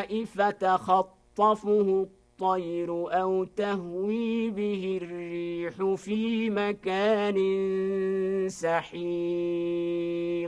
السماء فتخطفه الطير أو تهوي به الريح في مكان سحيق